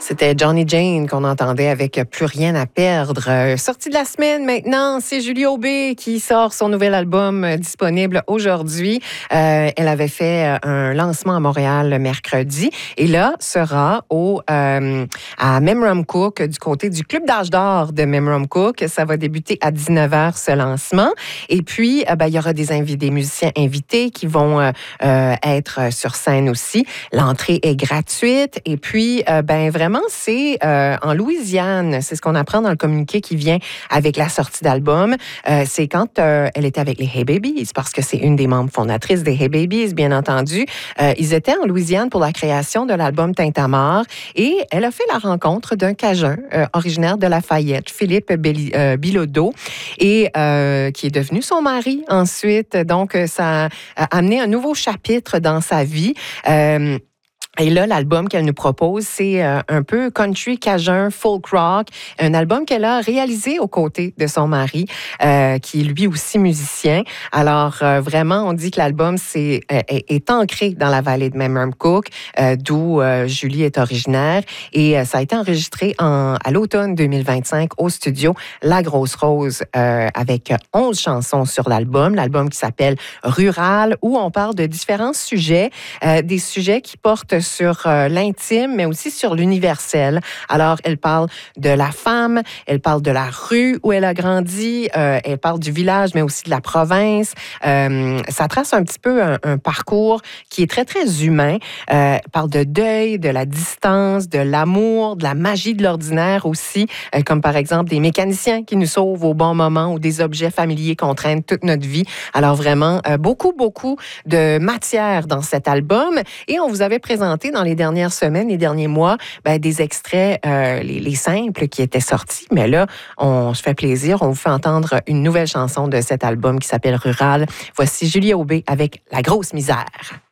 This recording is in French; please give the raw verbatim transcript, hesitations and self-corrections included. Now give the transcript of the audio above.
C'était Johnny Jane qu'on entendait avec Plus rien à perdre. Euh, sortie de la semaine maintenant, c'est Julie Aubé qui sort son nouvel album euh, disponible aujourd'hui. Euh, elle avait fait euh, un lancement à Montréal mercredi et là sera au euh, à Memram Cook du côté du Club d'âge d'or de Memram Cook. Ça va débuter à dix-neuf heures ce lancement. Et puis, euh, ben, il y aura des, invités, des musiciens invités qui vont euh, euh, être sur scène aussi. L'entrée est gratuite et puis, euh, ben vraiment, c'est euh, en Louisiane. C'est ce qu'on apprend dans le communiqué qui vient avec la sortie d'album. Euh, c'est quand euh, elle était avec les Hey Babies, parce que c'est une des membres fondatrices des Hey Babies, bien entendu. Euh, ils étaient en Louisiane pour la création de l'album Tintamarre et elle a fait la rencontre d'un Cajun euh, originaire de Lafayette, Philippe Belli- euh, Bilodeau, et euh, qui est devenu son mari ensuite. Donc, ça a amené un nouveau chapitre dans sa vie. Euh, Et là, l'album qu'elle nous propose, c'est euh, un peu country, cajun, folk rock. Un album qu'elle a réalisé aux côtés de son mari, euh, qui est lui aussi musicien. Alors, euh, vraiment, on dit que l'album c'est, euh, est, est ancré dans la vallée de Memram Cook, euh, d'où euh, Julie est originaire. Et euh, ça a été enregistré en, à l'automne deux mille vingt-cinq au studio La Grosse Rose, euh, avec onze chansons sur l'album. L'album qui s'appelle Rural, où on parle de différents sujets, euh, des sujets qui portent sur euh, l'intime, mais aussi sur l'universel. Alors, elle parle de la femme, elle parle de la rue où elle a grandi, euh, elle parle du village, mais aussi de la province. Euh, ça trace un petit peu un, un parcours qui est très, très humain. Euh, elle parle de deuil, de la distance, de l'amour, de la magie de l'ordinaire aussi, euh, comme par exemple des mécaniciens qui nous sauvent au bon moment ou des objets familiers qu'on traîne toute notre vie. Alors, vraiment, euh, beaucoup, beaucoup de matière dans cet album. Et on vous avait présenté dans les dernières semaines, les derniers mois, ben, des extraits, euh, les, les simples qui étaient sortis. Mais là, on se fait plaisir. On vous fait entendre une nouvelle chanson de cet album qui s'appelle Rural. Voici Julie Aubé avec La Grosse Misère.